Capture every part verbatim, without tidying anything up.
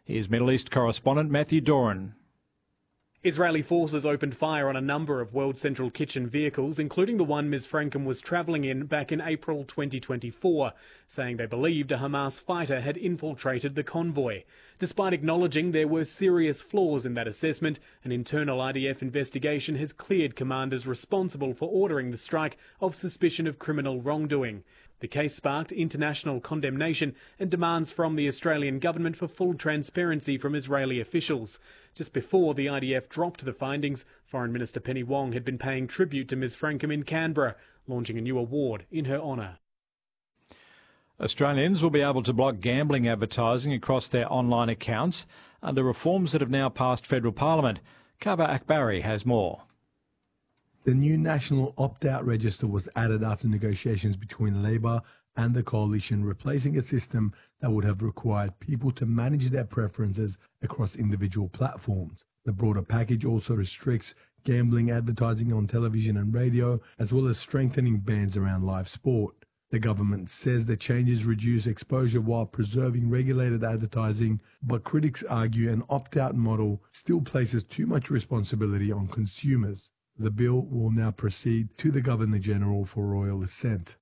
Here's Middle East correspondent Matthew Doran. Israeli forces opened fire on a number of World Central Kitchen vehicles, including the one Miz Frankum was travelling in back in April twenty twenty-four, saying they believed a Hamas fighter had infiltrated the convoy. Despite acknowledging there were serious flaws in that assessment, an internal I D F investigation has cleared commanders responsible for ordering the strike of suspicion of criminal wrongdoing. The case sparked international condemnation and demands from the Australian government for full transparency from Israeli officials. Just before the I D F dropped the findings, Foreign Minister Penny Wong had been paying tribute to Miz Frankum in Canberra, launching a new award in her honour. Australians will be able to block gambling advertising across their online accounts under reforms that have now passed federal parliament. Kava Akbari has more. The new national opt-out register was added after negotiations between Labor and the coalition, replacing a system that would have required people to manage their preferences across individual platforms. The broader package also restricts gambling advertising on television and radio, as well as strengthening bans around live sport. The government says the changes reduce exposure while preserving regulated advertising, but critics argue an opt-out model still places too much responsibility on consumers. The bill will now proceed to the Governor-General for royal assent.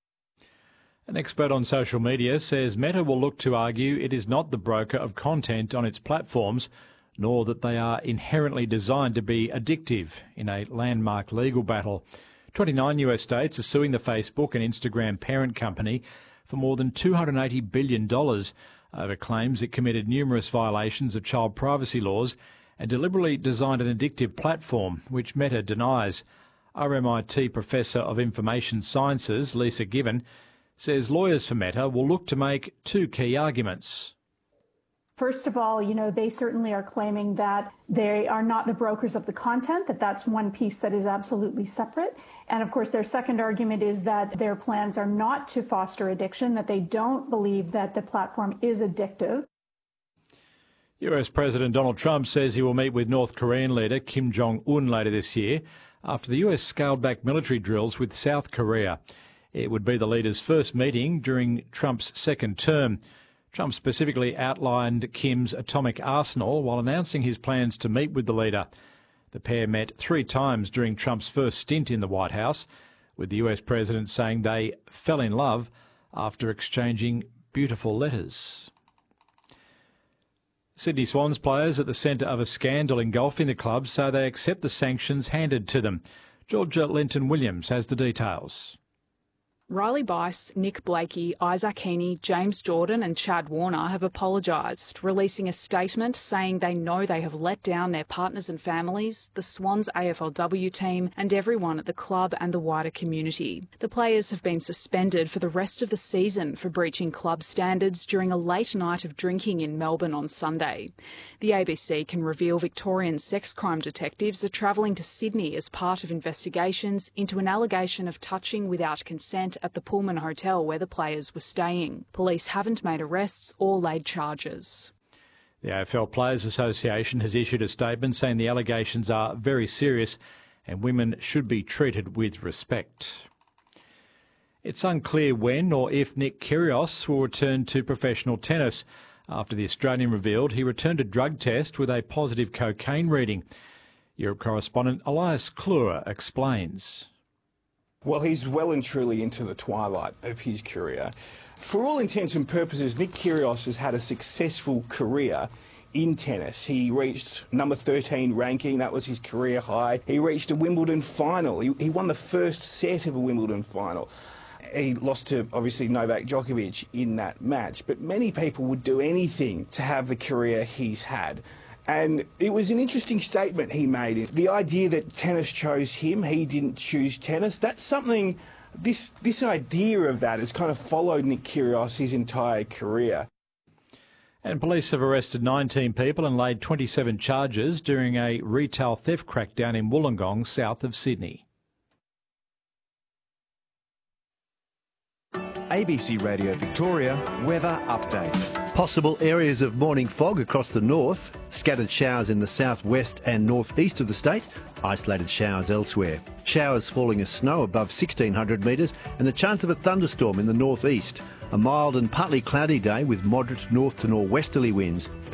An expert on social media says Meta will look to argue it is not the broker of content on its platforms, nor that they are inherently designed to be addictive in a landmark legal battle. twenty-nine U S states are suing the Facebook and Instagram parent company for more than two hundred eighty billion dollars over claims it committed numerous violations of child privacy laws and deliberately designed an addictive platform, which Meta denies. R M I T Professor of Information Sciences, Lisa Given, says lawyers for Meta will look to make two key arguments. First of all, you know, they certainly are claiming that they are not the brokers of the content, that that's one piece that is absolutely separate. And of course, their second argument is that their plans are not to foster addiction, that they don't believe that the platform is addictive. U S President Donald Trump says he will meet with North Korean leader Kim Jong-un later this year after the U S scaled back military drills with South Korea. It would be the leaders' first meeting during Trump's second term. Trump specifically outlined Kim's atomic arsenal while announcing his plans to meet with the leader. The pair met three times during Trump's first stint in the White House, with the U S president saying they fell in love after exchanging beautiful letters. Sydney Swans players at the centre of a scandal engulfing the club say they accept the sanctions handed to them. Georgia Lenton-Williams has the details. Riley Bice, Nick Blakey, Isaac Heaney, James Jordan and Chad Warner have apologised, releasing a statement saying they know they have let down their partners and families, the Swans A F L W team and everyone at the club and the wider community. The players have been suspended for the rest of the season for breaching club standards during a late night of drinking in Melbourne on Sunday. The A B C can reveal Victorian sex crime detectives are travelling to Sydney as part of investigations into an allegation of touching without consent at the Pullman Hotel where the players were staying. Police haven't made arrests or laid charges. The A F L Players Association has issued a statement saying the allegations are very serious and women should be treated with respect. It's unclear when or if Nick Kyrgios will return to professional tennis after the Australian revealed he returned a drug test with a positive cocaine reading. Europe correspondent Elias Klura explains. Well, he's well and truly into the twilight of his career. For all intents and purposes, Nick Kyrgios has had a successful career in tennis. He reached number thirteen ranking, that was his career high. He reached a Wimbledon final. He, he won the first set of a Wimbledon final. He lost to, obviously, Novak Djokovic in that match, but many people would do anything to have the career he's had. And it was an interesting statement he made. The idea that tennis chose him, he didn't choose tennis, that's something, this, this idea of that has kind of followed Nick Kyrgios his entire career. And police have arrested nineteen people and laid twenty-seven charges during a retail theft crackdown in Wollongong, south of Sydney. A B C Radio Victoria weather update. Possible areas of morning fog across the north, scattered showers in the southwest and northeast of the state, isolated showers elsewhere. Showers falling as snow above sixteen hundred metres and the chance of a thunderstorm in the northeast. A mild and partly cloudy day with moderate north to northwesterly winds.